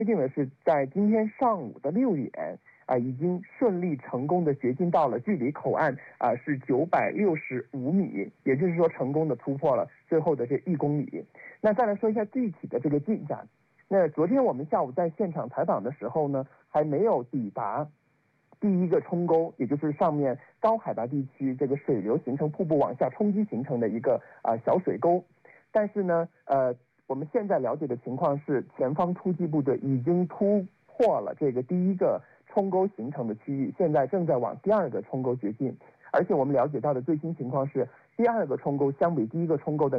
确定的是在今天上午的6点已经顺利成功的掘进到了距离口岸是965米，也就是说成功的突破了最后的这1公里。那再来说一下具体的这个进展。那昨天我们下午在现场采访的时候呢，还没有抵达第一个冲沟，也就是上面高海拔地区这个水流形成瀑布往下冲击形成的一个小水沟。但是呢，我们现在了解的情况是，前方突击部队已经突破了这个第一个冲沟形成的区域，现在正在往第2个冲沟掘进。而且我们了解到的最新情况是，第2个冲沟相比第1个冲沟的